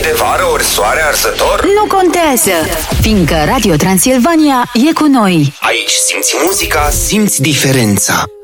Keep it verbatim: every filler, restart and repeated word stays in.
E vară ori soare arzător? Nu contează, fiindcă Radio Transilvania e cu noi. Aici simți muzica, simți diferența.